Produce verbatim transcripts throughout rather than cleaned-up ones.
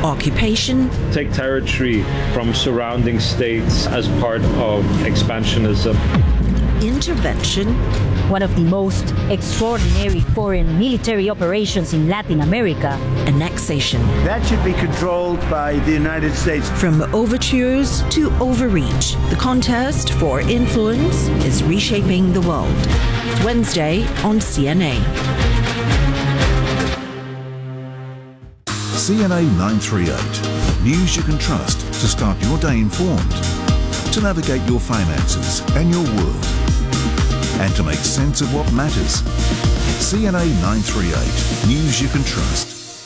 occupation, take territory from surrounding states as part of expansionism, intervention, one of the most extraordinary foreign military operations in Latin America, annexation. That should be controlled by the United States. From overtures to overreach, the contest for influence is reshaping the world. It's Wednesday on C N A. C N A nine thirty-eight. News you can trust to start your day informed, to navigate your finances and your world, and to make sense of what matters. C N A nine thirty-eight. News you can trust.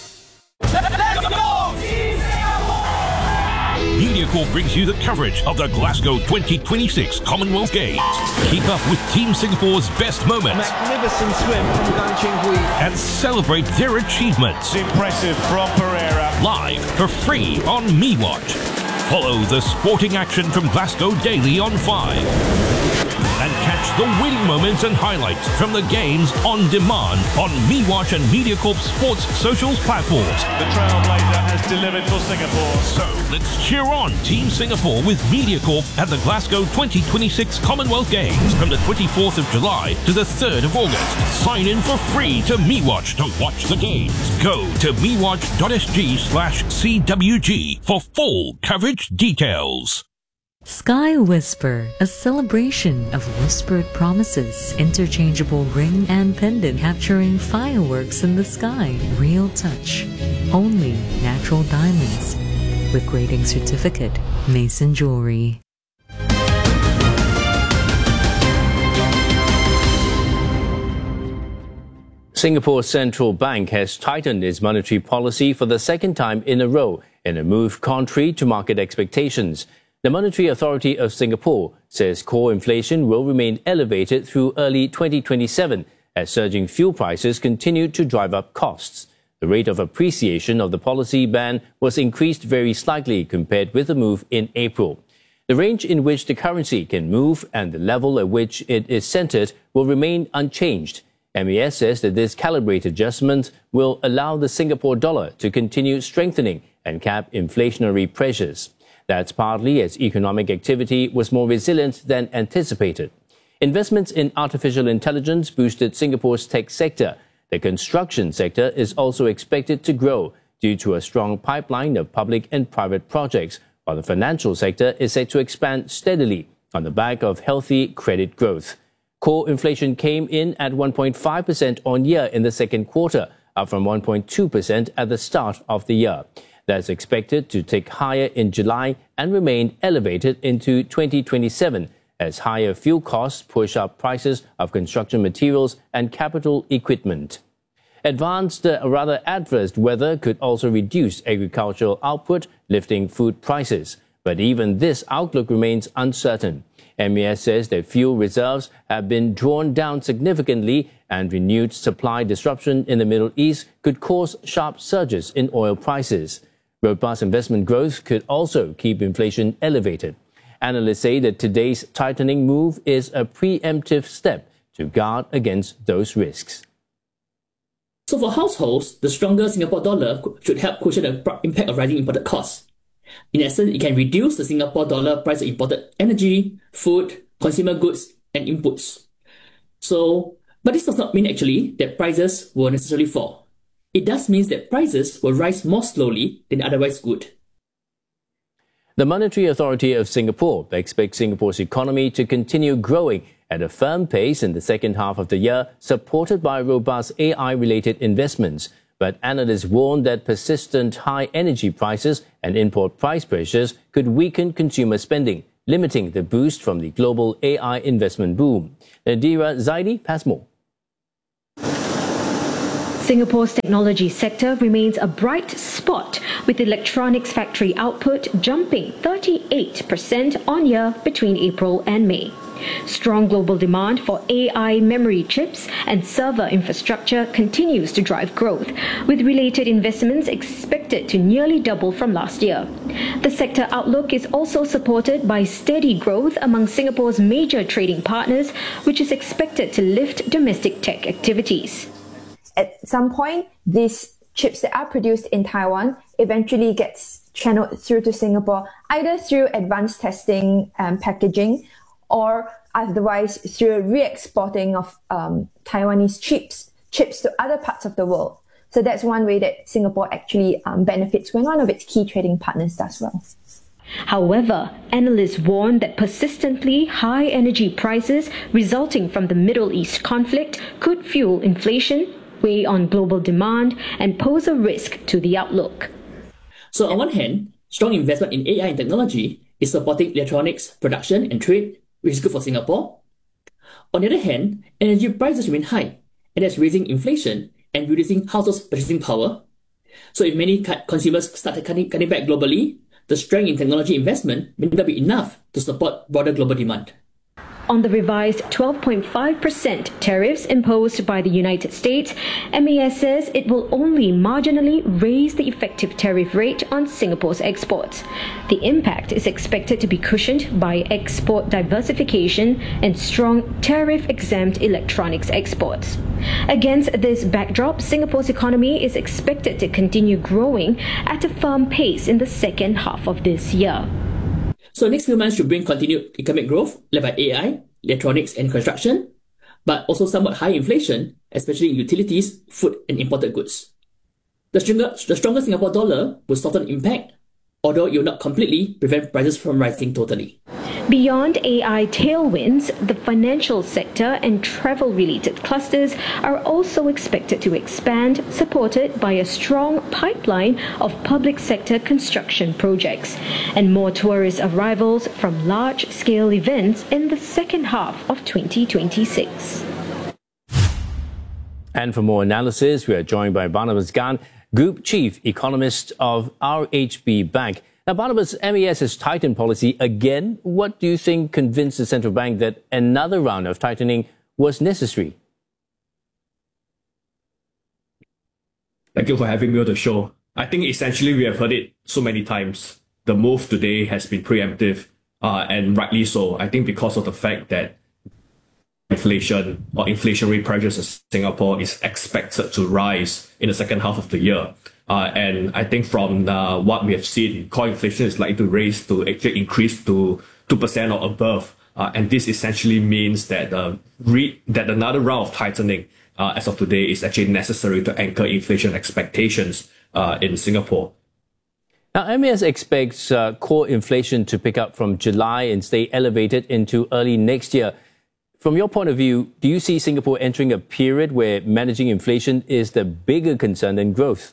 MediaCorp brings you the coverage of the Glasgow twenty twenty-six Commonwealth Games. Keep up with Team Singapore's best moments. Magnificent swim from Gan Cheng Hui. And celebrate their achievements. Impressive from Pereira. Live for free on MeWatch. Follow the sporting action from Glasgow daily on five. And catch the winning moments and highlights from the games on demand on MeWatch and MediaCorp Sports socials platforms. The trailblazer has delivered for Singapore. So let's cheer on Team Singapore with MediaCorp at the Glasgow twenty twenty-six Commonwealth Games from the twenty-fourth of July to the third of August. Sign in for free to MeWatch to watch the games. Go to mewatch.sg slash CWG for full coverage details. Sky Whisper, a celebration of whispered promises, interchangeable ring and pendant capturing fireworks in the sky, real touch, only natural diamonds, with grading certificate, Mason Jewelry. Singapore's central bank has tightened its monetary policy for the second time in a row in a move contrary to market expectations. The Monetary Authority of Singapore says core inflation will remain elevated through early twenty twenty-seven as surging fuel prices continue to drive up costs. The rate of appreciation of the policy band was increased very slightly compared with the move in April. The range in which the currency can move and the level at which it is centered will remain unchanged. M A S says that this calibrated adjustment will allow the Singapore dollar to continue strengthening and cap inflationary pressures. That's partly as economic activity was more resilient than anticipated. Investments in artificial intelligence boosted Singapore's tech sector. The construction sector is also expected to grow due to a strong pipeline of public and private projects, while the financial sector is set to expand steadily on the back of healthy credit growth. Core inflation came in at one point five percent on year in the second quarter, up from one point two percent at the start of the year. That's expected to tick higher in July and remain elevated into twenty twenty-seven as higher fuel costs push up prices of construction materials and capital equipment. Advanced, uh, rather adverse weather could also reduce agricultural output, lifting food prices. But even this outlook remains uncertain. M A S says that fuel reserves have been drawn down significantly and renewed supply disruption in the Middle East could cause sharp surges in oil prices. Robust investment growth could also keep inflation elevated. Analysts say that today's tightening move is a preemptive step to guard against those risks. So for households, the stronger Singapore dollar should help cushion the impact of rising imported costs. In essence, it can reduce the Singapore dollar price of imported energy, food, consumer goods, and inputs. So, but this does not mean actually that prices will necessarily fall. It does mean that prices will rise more slowly than otherwise would. The Monetary Authority of Singapore expects Singapore's economy to continue growing at a firm pace in the second half of the year, supported by robust A I-related investments. But analysts warn that persistent high energy prices and import price pressures could weaken consumer spending, limiting the boost from the global A I investment boom. Nadira Zaidi has more. Singapore's technology sector remains a bright spot, with electronics factory output jumping thirty-eight percent on year between April and May. Strong global demand for A I memory chips and server infrastructure continues to drive growth, with related investments expected to nearly double from last year. The sector outlook is also supported by steady growth among Singapore's major trading partners, which is expected to lift domestic tech activities. At some point, this chips that are produced in Taiwan eventually gets channeled through to Singapore, either through advanced testing and packaging, or otherwise through re-exporting of um, Taiwanese chips, chips to other parts of the world. So that's one way that Singapore actually um, benefits when one of its key trading partners does well. However, analysts warn that persistently high energy prices resulting from the Middle East conflict could fuel inflation, weigh on global demand, and pose a risk to the outlook. So on one hand, strong investment in A I and technology is supporting electronics production and trade, which is good for Singapore. On the other hand, energy prices remain high, and that's raising inflation and reducing households' purchasing power. So if many consumers start cutting, cutting back globally, the strength in technology investment may not be enough to support broader global demand. On the revised twelve point five percent tariffs imposed by the United States, M A S says it will only marginally raise the effective tariff rate on Singapore's exports. The impact is expected to be cushioned by export diversification and strong tariff-exempt electronics exports. Against this backdrop, Singapore's economy is expected to continue growing at a firm pace in the second half of this year. So next few months should bring continued economic growth led by A I, electronics and construction, but also somewhat high inflation, especially in utilities, food and imported goods. The stronger, the stronger Singapore dollar will soften impact, although it will not completely prevent prices from rising totally. Beyond A I tailwinds, the financial sector and travel-related clusters are also expected to expand, supported by a strong pipeline of public sector construction projects and more tourist arrivals from large-scale events in the second half of twenty twenty-six. And for more analysis, we are joined by Barnabas Gan, Group Chief Economist of R H B Bank. Now, Barnabas, M A S has tightened policy again. What do you think convinced the central bank that another round of tightening was necessary? Thank you for having me on the show. I think essentially we have heard it so many times. The move today has been preemptive, uh, and rightly so. I think because of the fact that inflation or inflationary pressures in Singapore is expected to rise in the second half of the year. Uh, and I think from uh, what we have seen, core inflation is likely to raise to actually increase to two percent or above. Uh, and this essentially means that uh, re- that another round of tightening uh, as of today is actually necessary to anchor inflation expectations uh, in Singapore. Now, M A S expects uh, core inflation to pick up from July and stay elevated into early next year. From your point of view, do you see Singapore entering a period where managing inflation is the bigger concern than growth?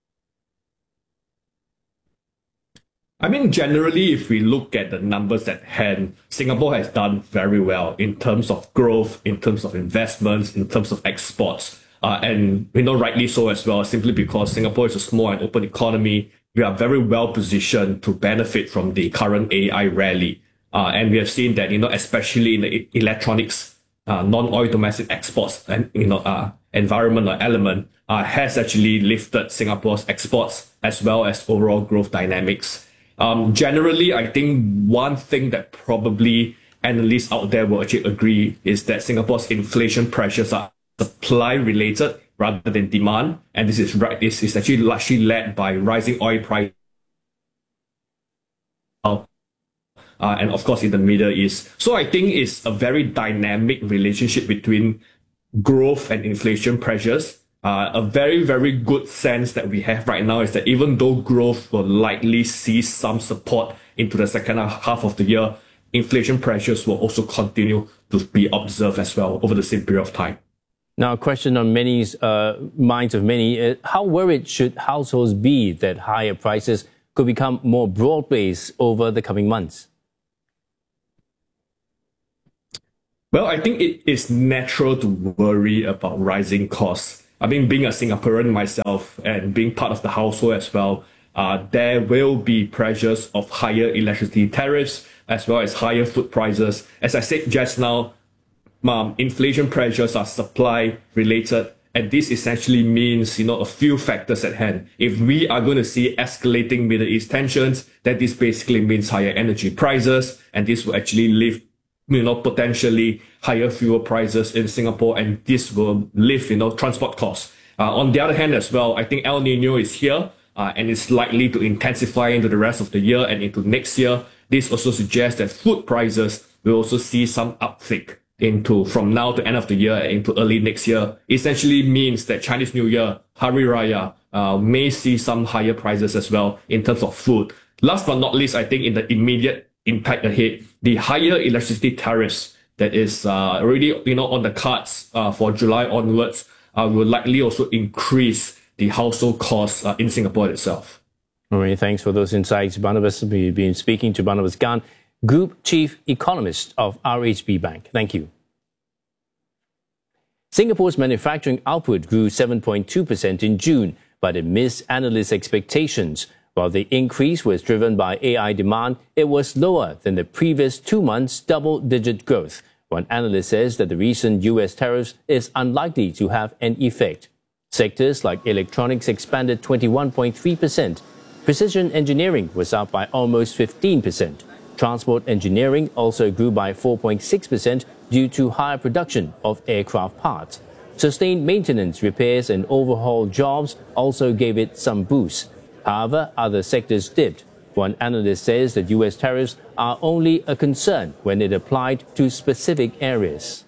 I mean, generally, if we look at the numbers at hand, Singapore has done very well in terms of growth, in terms of investments, in terms of exports. Uh, and we know rightly so as well, simply because Singapore is a small and open economy. We are very well positioned to benefit from the current A I rally. Uh, and we have seen that, you know, especially in the electronics, uh, non-oil domestic exports and, you know, uh, environment or element uh, has actually lifted Singapore's exports as well as overall growth dynamics. Um, generally, I think one thing that probably analysts out there will actually agree is that Singapore's inflation pressures are supply related rather than demand. And this is right. This is actually largely led by rising oil prices. Uh, and of course in the Middle East. So I think it's a very dynamic relationship between growth and inflation pressures. Uh, a very, very good sense that we have right now is that even though growth will likely see some support into the second half of the year, inflation pressures will also continue to be observed as well over the same period of time. Now, a question on many's uh, minds of many, uh, how worried should households be that higher prices could become more broad-based over the coming months? Well, I think it is natural to worry about rising costs. I mean, being a Singaporean myself and being part of the household as well, uh, there will be pressures of higher electricity tariffs as well as higher food prices. As I said just now, um, inflation pressures are supply related. And this essentially means, you know, a few factors at hand. If we are going to see escalating Middle East tensions, then this basically means higher energy prices. And this will actually lift, you know, potentially higher fuel prices in Singapore, and this will lift, you know, transport costs. Uh, on the other hand as well, I think El Nino is here uh, and it's likely to intensify into the rest of the year and into next year. This also suggests that food prices will also see some uptick into from now to end of the year and into early next year. Essentially means that Chinese New Year, Hari Raya, uh, may see some higher prices as well in terms of food. Last but not least, I think in the immediate impact ahead, the higher electricity tariffs that is uh, already you know on the cards uh, for July onwards uh, will likely also increase the household costs uh, in Singapore itself. All right, thanks for those insights, Barnabas. We've been speaking to Barnabas Gan, Group Chief Economist of R H B Bank. Thank you. Singapore's manufacturing output grew seven point two percent in June, but it missed analysts' expectations. While the increase was driven by A I demand, it was lower than the previous two months' double-digit growth. One analyst says that the recent U S tariffs is unlikely to have an effect. Sectors like electronics expanded twenty-one point three percent. Precision engineering was up by almost fifteen percent. Transport engineering also grew by four point six percent due to higher production of aircraft parts. Sustained maintenance, repairs and overhaul jobs also gave it some boost. However, other sectors dipped. One analyst says that U S tariffs are only a concern when it applied to specific areas.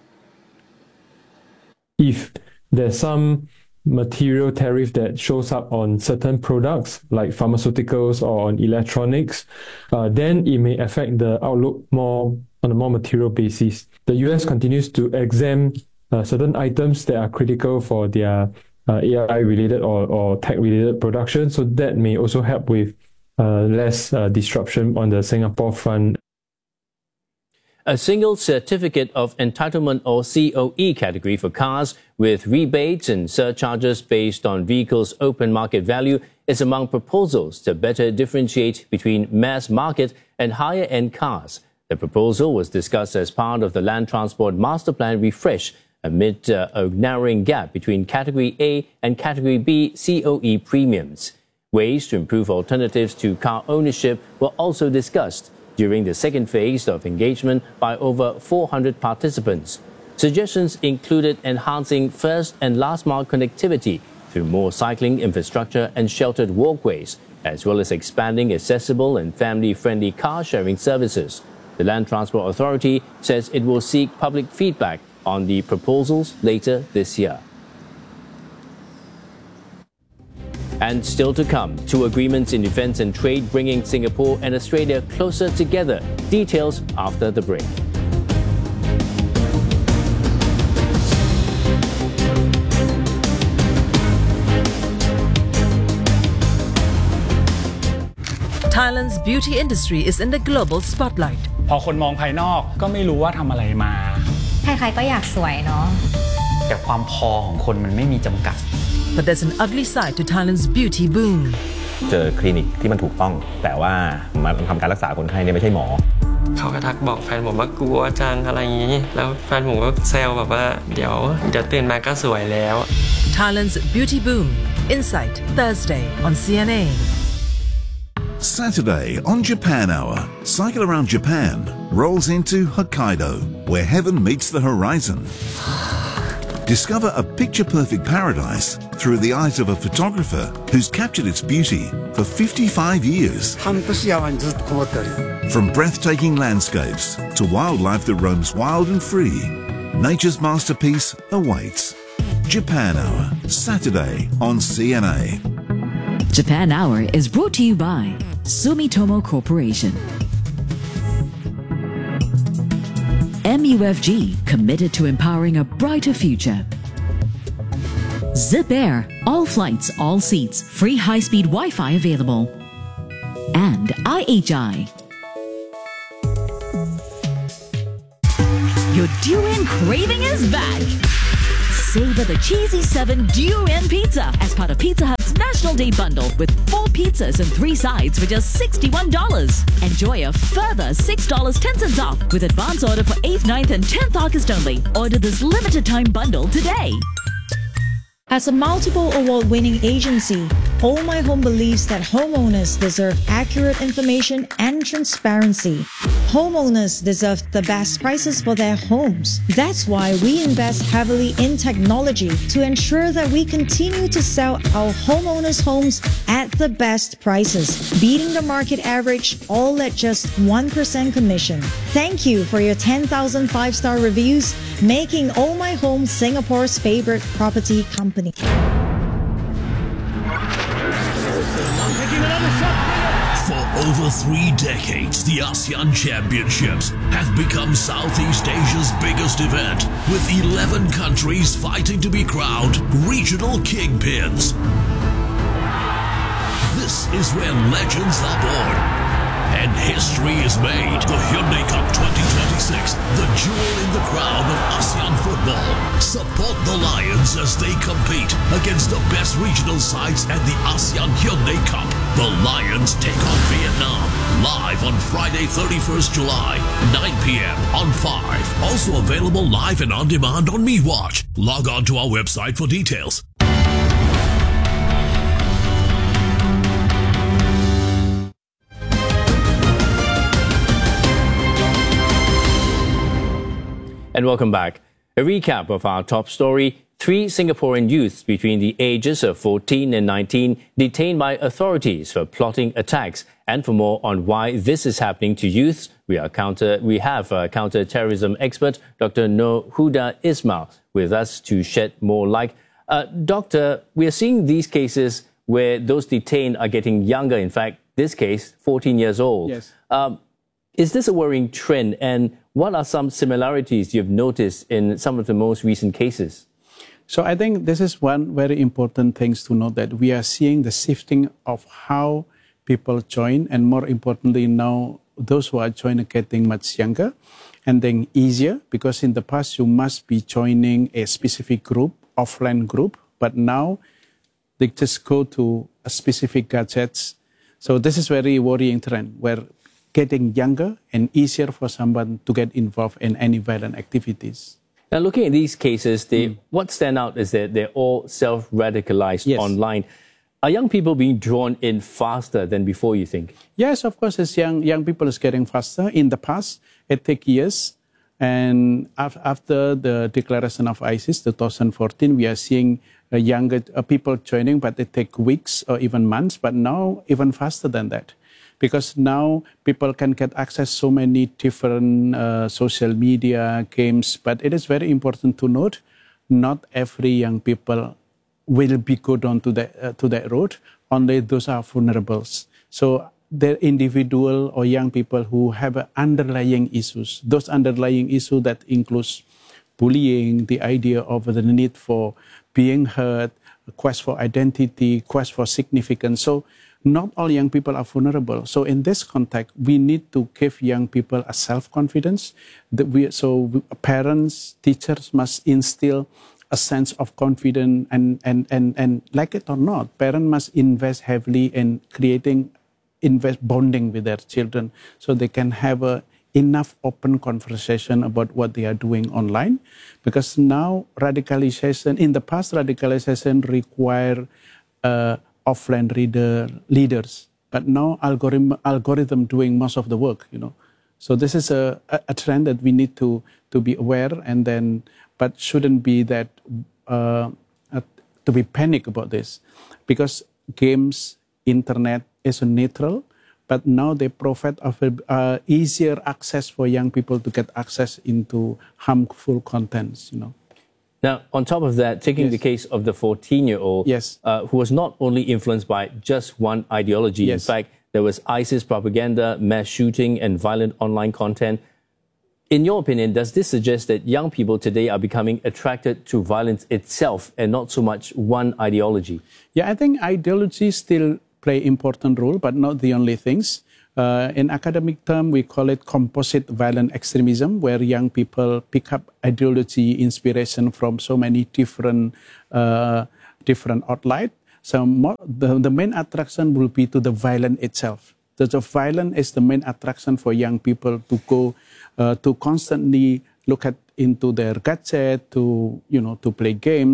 If there's some material tariff that shows up on certain products like pharmaceuticals or on electronics, uh, then it may affect the outlook more on a more material basis. The U S continues to exempt uh, certain items that are critical for their uh, A I-related or, or tech-related production, so that may also help with uh, less uh, disruption on the Singapore front. A single certificate of entitlement or C O E category for cars with rebates and surcharges based on vehicles' open market value is among proposals to better differentiate between mass market and higher-end cars. The proposal was discussed as part of the Land Transport Master Plan refresh amid uh, a narrowing gap between Category A and Category B C O E premiums. Ways to improve alternatives to car ownership were also discussed during the second phase of engagement by over four hundred participants. Suggestions included enhancing first and last mile connectivity through more cycling infrastructure and sheltered walkways, as well as expanding accessible and family-friendly car sharing services. The Land Transport Authority says it will seek public feedback on the proposals later this year. And still to come, two agreements in defence and trade bringing Singapore and Australia closer together. Details after the break. Thailand's beauty industry is in the global spotlight. พอคนมองภายนอกก็ไม่รู้ว่าทำอะไรมาใครๆก็อยากสวยเนาะแต่ความพอของคนมันไม่มีจำกัด But there's an ugly side to Thailand's beauty boom. เจอคลินิกที่มันถูกต้องแต่ว่ามาทำการรักษาคนไข้เนี่ยไม่ใช่หมอเขาก็ทักบอกแฟนผมว่ากลัวจังอะไรอย่างนี้แล้วแฟนผมก็แซวแบบว่าเดี๋ยวเดี๋ยวตื่นมาก็สวยแล้ว Thailand's beauty boom. Insight Thursday on C N A. Saturday on Japan Hour, Cycle Around Japan rolls into Hokkaido, where heaven meets the horizon. Discover a picture-perfect paradise through the eyes of a photographer who's captured its beauty for fifty-five years. From breathtaking landscapes to wildlife that roams wild and free, nature's masterpiece awaits. Japan Hour, Saturday on C N A. Japan Hour is brought to you by Sumitomo Corporation. M U F G, committed to empowering a brighter future. Zip Air, all flights, all seats, free high-speed Wi-Fi available. And I H I. Your durian craving is back. Savor the Cheesy seven Durian Pizza as part of Pizza Hut's National Day Bundle with four pizzas and three sides for just sixty-one dollars. Enjoy a further six dollars and ten cents off with advance order for eighth, ninth and tenth August only. Order this limited time bundle today. As a multiple award-winning agency, Oh My Home believes that homeowners deserve accurate information and transparency. Homeowners deserve the best prices for their homes. That's why we invest heavily in technology to ensure that we continue to sell our homeowners' homes at the best prices, beating the market average, all at just one percent commission. Thank you for your ten thousand five-star reviews, making Oh My Home Singapore's favorite property company. For over three decades, the ASEAN Championships have become Southeast Asia's biggest event, with eleven countries fighting to be crowned regional kingpins. This is where legends are born and history is made. The Hyundai Cup twenty twenty-six, the jewel in the crown of ASEAN football. Support the Lions as they compete against the best regional sides at the ASEAN Hyundai Cup. The Lions take on Vietnam live on Friday, thirty-first July, nine p.m. on five. Also available live and on demand on MeWatch. Log on to our website for details. And welcome back. A recap of our top story. Three Singaporean youths between the ages of fourteen and nineteen detained by authorities for plotting attacks. And for more on why this is happening to youths, we, are counter, we have a counter-terrorism expert, Doctor Noor Huda Ismail, with us to shed more light. Uh, doctor, we are seeing these cases where those detained are getting younger. In fact, this case, fourteen years old. Yes. Um, is this a worrying trend? And what are some similarities you've noticed in some of the most recent cases? So I think this is one very important thing to note, that we are seeing the shifting of how people join, and more importantly now those who are joining are getting much younger and then easier, because in the past you must be joining a specific group, offline group, but now they just go to a specific gadgets. So this is very worrying trend where getting younger and easier for someone to get involved in any violent activities. Now, looking at these cases, they, mm. what stand out is that they're all self-radicalized yes. online. Are young people being drawn in faster than before, you think? Yes, of course, as young, young people is getting faster. In the past, it took years. And af after the declaration of ISIS, two thousand fourteen, we are seeing uh, younger uh, people joining, but it take weeks or even months. But now, even faster than that. Because now people can get access so many different uh, social media, games. But it is very important to note, not every young people will be good onto the, uh, to that road. Only those are vulnerables. So they're individual or young people who have uh, underlying issues. Those underlying issues that includes bullying, the idea of the need for being heard, quest for identity, quest for significance. So not all young people are vulnerable. So in this context, we need to give young people a self-confidence. That we, so parents, teachers must instill a sense of confidence, and, and, and, and like it or not, parents must invest heavily in creating, invest bonding with their children so they can have a enough open conversation about what they are doing online. Because now radicalization, in the past radicalization require uh, offline reader leaders, but now algorithm algorithm doing most of the work, you know. So this is a, a, a trend that we need to to be aware, and then but shouldn't be that uh, uh, to be panic about this, because games, internet is neutral, but now they provide of uh, easier access for young people to get access into harmful contents, you know. Now, on top of that, taking yes. the case of the fourteen-year-old yes. uh, who was not only influenced by just one ideology. Yes. In fact, there was ISIS propaganda, mass shooting, and violent online content. In your opinion, does this suggest that young people today are becoming attracted to violence itself and not so much one ideology? Yeah, I think ideology still play important role, but not the only things. Uh, in academic term, we call it composite violent extremism, where young people pick up ideology, inspiration from so many different uh, different outlets. So more, the, the main attraction will be to the violence itself. So the violence is the main attraction for young people to go, uh, to constantly look at into their gadget, to, you know, to play games.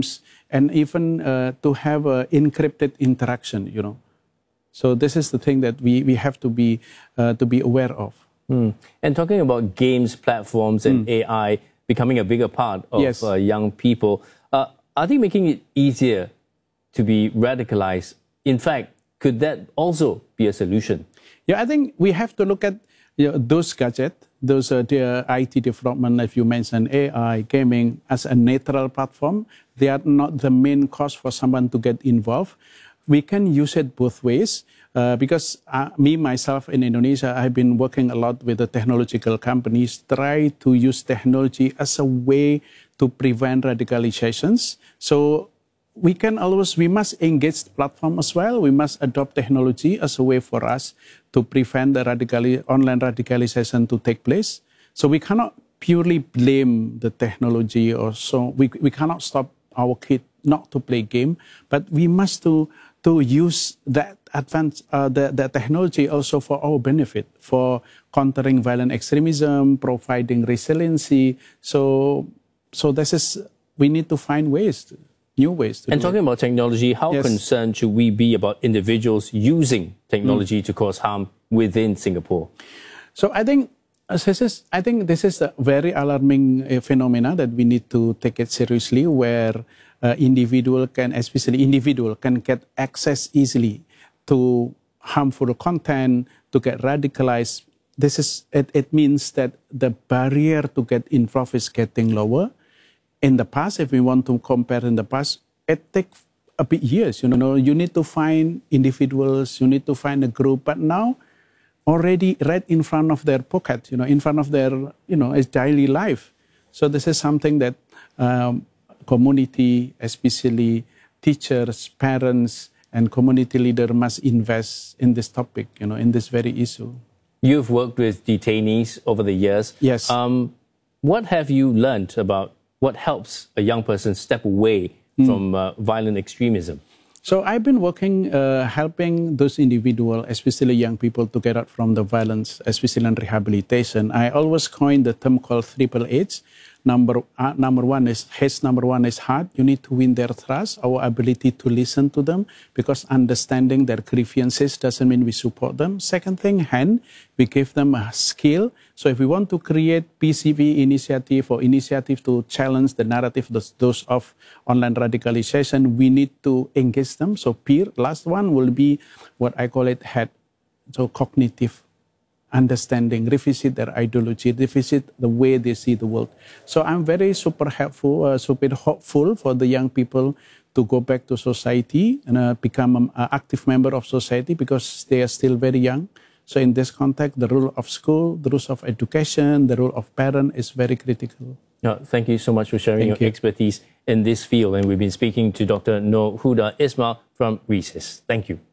and even uh, to have an encrypted interaction, you know. So this is the thing that we, we have to be, uh, to be aware of. Mm. And talking about games, platforms, and Mm. A I becoming a bigger part of Yes. uh, young people, uh, are they making it easier to be radicalized? In fact, could that also be a solution? Yeah, I think we have to look at you know, those gadgets, those uh, the I T development, if you mentioned A I, gaming, as a neutral platform. They are not the main cause for someone to get involved. We can use it both ways uh, because uh, me, myself in Indonesia, I've been working a lot with the technological companies, try to use technology as a way to prevent radicalizations. So we can always, we must engage the platform as well. We must adopt technology as a way for us to prevent the radicali- online radicalization to take place. So we cannot purely blame the technology or so. We, we cannot stop our kid not to play game, but we must to, to use that advanced, uh, the, the technology also for our benefit, for countering violent extremism, providing resiliency. So, so this is, we need to find ways to, new ways to And do talking it. about technology, how Yes. concerned should we be about individuals using technology mm. to cause harm within Singapore? So I think uh, this is, I think this is a very alarming uh, phenomena that we need to take it seriously, where uh, individual can, especially individual, can get access easily to harmful content, to get radicalized. This is it, it means that the barrier to get involved is getting lower. In the past, if we want to compare in the past, it takes a bit years. You know, you need to find individuals, you need to find a group. But now, already right in front of their pocket, you know, in front of their, you know, it's daily life. So this is something that um, community, especially teachers, parents, and community leader must invest in this topic, you know, in this very issue. You've worked with detainees over the years. Yes. Um, what have you learned about what helps a young person step away mm. from uh, violent extremism? So I've been working, uh, helping those individuals, especially young people, to get out from the violence, especially in rehabilitation. I always coin the term called triple H. Number, uh, number one is, H number one is hard. You need to win their trust, our ability to listen to them, because understanding their grievances doesn't mean we support them. Second thing, hand, we give them a skill. So if we want to create P C V initiative or initiative to challenge the narrative, those, those of online radicalization, we need to engage them. So peer, last one will be what I call it head, so cognitive understanding, revisit their ideology, revisit the way they see the world. So I'm very super helpful, uh, super hopeful for the young people to go back to society and uh, become an active member of society because they are still very young. So in this context, the role of school, the role of education, the role of parent is very critical. No, thank you so much for sharing Thank your you. expertise in this field. And we've been speaking to Doctor Noor Huda Ismail from RESIS. Thank you.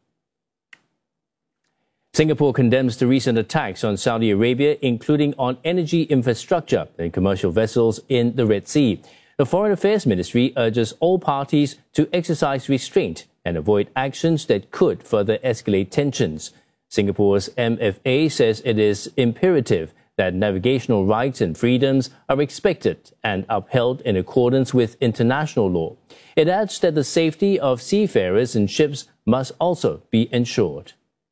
Singapore condemns the recent attacks on Saudi Arabia, including on energy infrastructure and commercial vessels in the Red Sea. The Foreign Affairs Ministry urges all parties to exercise restraint and avoid actions that could further escalate tensions. Singapore's M F A says it is imperative that navigational rights and freedoms are respected and upheld in accordance with international law. It adds that the safety of seafarers and ships must also be ensured.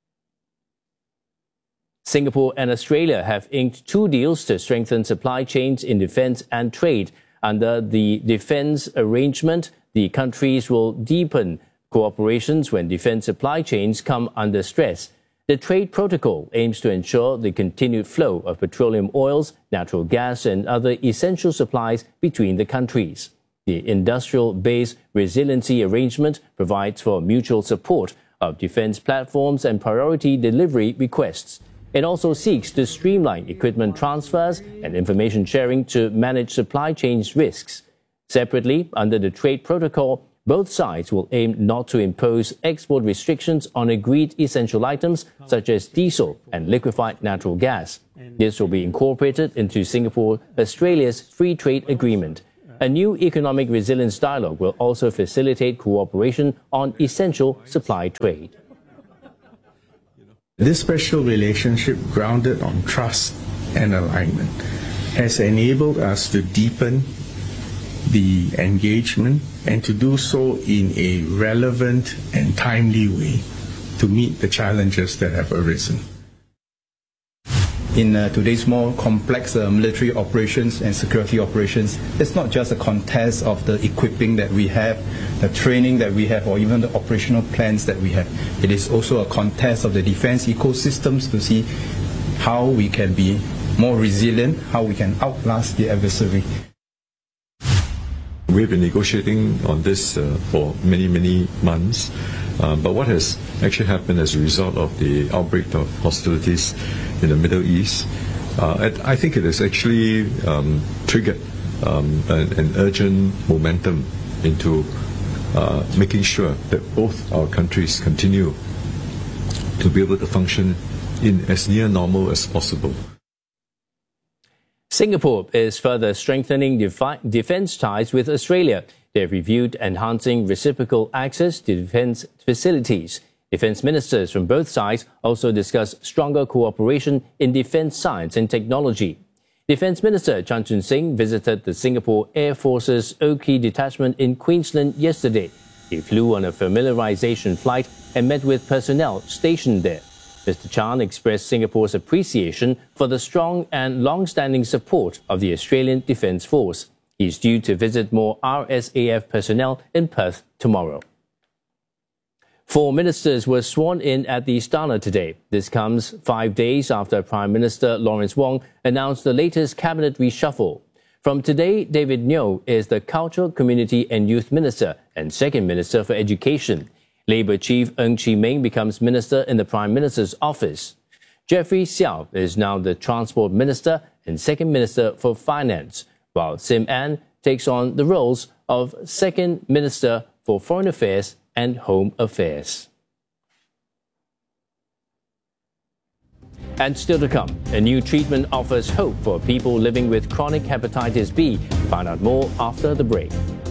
Singapore and Australia have inked two deals to strengthen supply chains in defence and trade. Under the defence arrangement, the countries will deepen cooperations when defence supply chains come under stress. The trade protocol aims to ensure the continued flow of petroleum oils, natural gas and other essential supplies between the countries. The industrial-based resiliency arrangement provides for mutual support of defence platforms and priority delivery requests. It also seeks to streamline equipment transfers and information sharing to manage supply chains risks. Separately, under the trade protocol, both sides will aim not to impose export restrictions on agreed essential items such as diesel and liquefied natural gas. This will be incorporated into Singapore-Australia's free trade agreement. A new economic resilience dialogue will also facilitate cooperation on essential supply trade. This special relationship, grounded on trust and alignment, has enabled us to deepen the engagement and to do so in a relevant and timely way to meet the challenges that have arisen. In uh, today's more complex uh, military operations and security operations, it's not just a contest of the equipping that we have, the training that we have, or even the operational plans that we have. It is also a contest of the defense ecosystems to see how we can be more resilient, how we can outlast the adversary. We've been negotiating on this uh, for many, many months. Uh, but what has actually happened as a result of the outbreak of hostilities in the Middle East, uh, I think it has actually um, triggered um, an, an urgent momentum into uh, making sure that both our countries continue to be able to function in as near normal as possible. Singapore is further strengthening defi- defence ties with Australia. They've reviewed enhancing reciprocal access to defence facilities. Defence ministers from both sides also discussed stronger cooperation in defence science and technology. Defence Minister Chan Chun Sing visited the Singapore Air Force's Oakey detachment in Queensland yesterday. He flew on a familiarisation flight and met with personnel stationed there. Mister Chan expressed Singapore's appreciation for the strong and long-standing support of the Australian Defence Force. He is due to visit more R S A F personnel in Perth tomorrow. Four ministers were sworn in at the Istana today. This comes five days after Prime Minister Lawrence Wong announced the latest cabinet reshuffle. From today, David Neo is the Culture, Community and Youth Minister and Second Minister for Education. Labour Chief Ng Chee Meng becomes Minister in the Prime Minister's office. Jeffrey Xiao is now the Transport Minister and Second Minister for Finance, while Sim Ann takes on the roles of Second Minister for Foreign Affairs and Home Affairs. And still to come, a new treatment offers hope for people living with chronic hepatitis B. Find out more after the break.